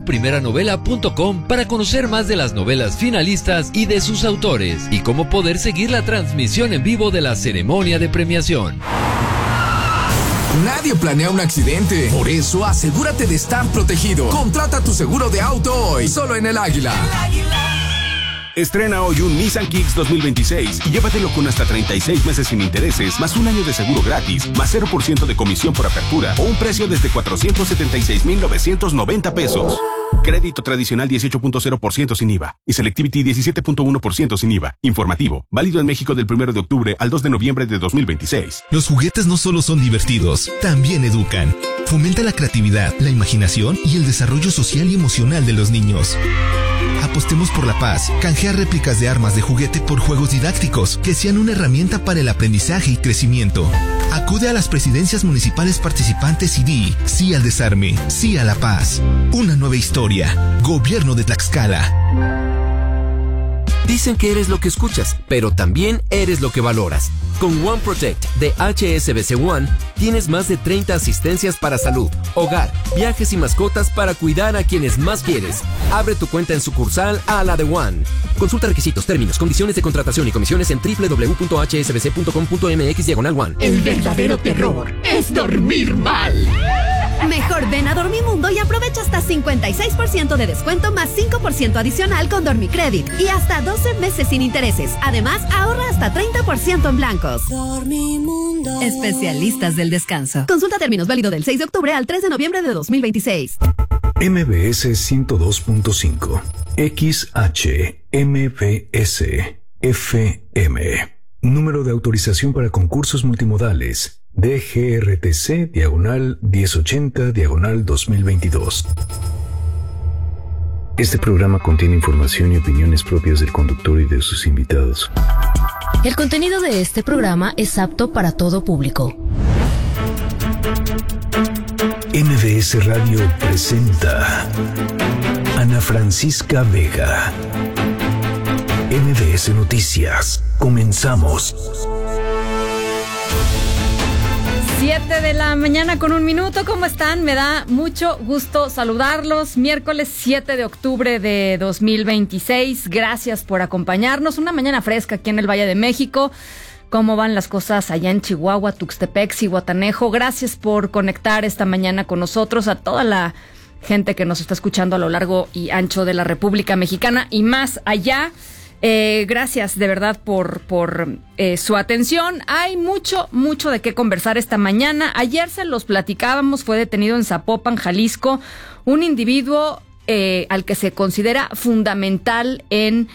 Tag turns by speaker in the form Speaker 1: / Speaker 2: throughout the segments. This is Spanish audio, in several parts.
Speaker 1: tuprimeраnovela.com para conocer más de las novelas finalistas y de sus autores, y cómo poder seguir la transmisión en vivo de la ceremonia de premiación.
Speaker 2: Nadie planea un accidente, por eso asegúrate de estar protegido. Contrata tu seguro de auto hoy, solo en El Águila.
Speaker 3: Estrena hoy un Nissan Kicks 2026 y llévatelo con hasta 36 meses sin intereses, más un año de seguro gratis, más 0% de comisión por apertura o un precio desde 476,990 pesos. Crédito tradicional 18.0% sin IVA y Selectivity 17.1% sin IVA. Informativo, válido en México del 1 de octubre al 2 de noviembre de 2026.
Speaker 4: Los juguetes no solo son divertidos, también educan. Fomenta la creatividad, la imaginación y el desarrollo social y emocional de los niños. Apostemos por la paz. Canjea réplicas de armas de juguete por juegos didácticos que sean una herramienta para el aprendizaje y crecimiento. Acude a las presidencias municipales participantes y di sí al desarme, sí a la paz. Una nueva historia. Gobierno de Tlaxcala.
Speaker 5: Dicen que eres lo que escuchas, pero también eres lo que valoras. Con One Protect de HSBC One, tienes más de 30 asistencias para salud, hogar, viajes y mascotas para cuidar a quienes más quieres. Abre tu cuenta en sucursal a la de One. Consulta requisitos, términos, condiciones de contratación y comisiones en www.hsbc.com.mx/One.
Speaker 6: El verdadero terror es dormir mal.
Speaker 7: Mejor ven a Dormimundo y aprovecha hasta 56% de descuento más 5% adicional con Dormicredit y hasta 12 meses sin intereses. Además, ahorra hasta 30% en blancos.
Speaker 8: Dormimundo.
Speaker 7: Especialistas del descanso. Consulta términos, válido del 6 de octubre al 3 de noviembre de 2026.
Speaker 9: MBS 102.5 XHMBS FM. Número de autorización para concursos multimodales DGRTC/1080/2022. Este programa contiene información y opiniones propias del conductor y de sus invitados.
Speaker 10: El contenido de este programa es apto para todo público.
Speaker 9: MBS Radio presenta Ana Francisca Vega. MBS Noticias. Comenzamos.
Speaker 11: 7 de la mañana con 1 minuto. ¿Cómo están? Me da mucho gusto saludarlos. Miércoles 7 de octubre de 2026. Gracias por acompañarnos. Una mañana fresca aquí en el Valle de México. ¿Cómo van las cosas allá en Chihuahua, Tuxtepec, Zihuatanejo? Gracias por conectar esta mañana con nosotros, a toda la gente que nos está escuchando a lo largo y ancho de la República Mexicana y más allá. Gracias de verdad por su atención. Hay mucho de qué conversar esta mañana. Ayer se los platicábamos, fue detenido en Zapopan, Jalisco, un individuo al que se considera fundamental en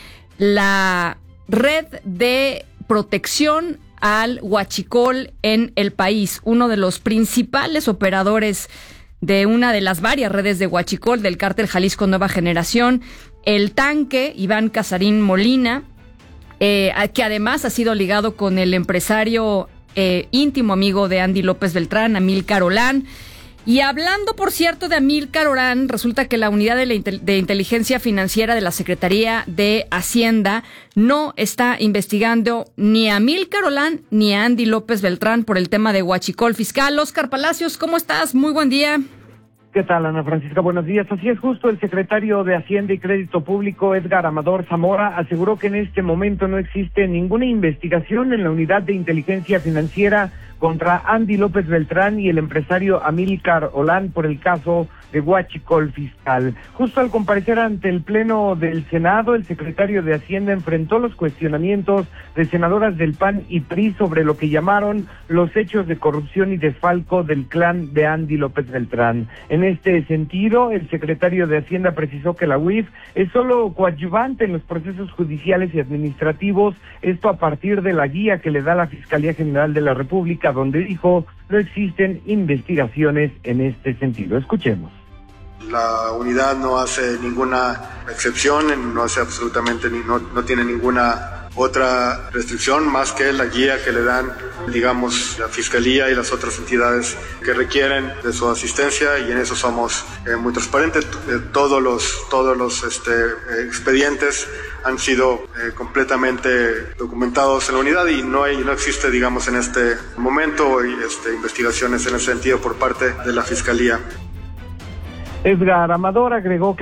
Speaker 11: la red de protección al huachicol en el país, uno de los principales operadores de una de las varias redes de huachicol del cártel Jalisco Nueva Generación, el Tanque, Iván Casarín Molina, que además ha sido ligado con el empresario íntimo amigo de Andy López Beltrán, Amílcar Olán. Y hablando, por cierto, de Amílcar Olán, resulta que la unidad de inteligencia financiera de la Secretaría de Hacienda no está investigando ni a Amílcar Olán ni a Andy López Beltrán por el tema de huachicol fiscal. Óscar Palacios, ¿cómo estás? Muy buen día.
Speaker 12: ¿Qué tal, Ana Francisca? Buenos días. Así es, justo el secretario de Hacienda y Crédito Público, Edgar Amador Zamora, aseguró que en este momento no existe ninguna investigación en la unidad de inteligencia financiera contra Andy López Beltrán y el empresario Amílcar Olán por el caso de huachicol fiscal. Justo al comparecer ante el Pleno del Senado, el secretario de Hacienda enfrentó los cuestionamientos de senadoras del PAN y PRI sobre lo que llamaron los hechos de corrupción y desfalco del clan de Andy López Beltrán. En este sentido, el secretario de Hacienda precisó que la UIF es solo coadyuvante en los procesos judiciales y administrativos, esto a partir de la guía que le da la Fiscalía General de la República, donde dijo no existen investigaciones en este sentido. Escuchemos.
Speaker 13: La unidad no hace ninguna excepción, no hace absolutamente, no tiene ninguna otra restricción más que la guía que le dan, digamos, la Fiscalía y las otras entidades que requieren de su asistencia, y en eso somos muy transparentes. Todos los expedientes han sido completamente documentados en la unidad y no existe, digamos, en este momento investigaciones en ese sentido por parte de la Fiscalía.
Speaker 12: Edgar Amador agregó que